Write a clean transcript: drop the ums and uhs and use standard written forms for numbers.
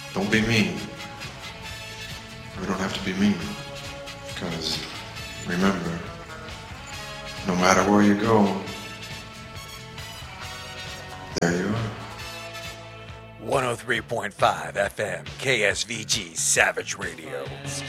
Don't be mean. We don't have to be mean. Because remember, no matter where you go, there you are. 103.5 FM KSVG Savage Radio.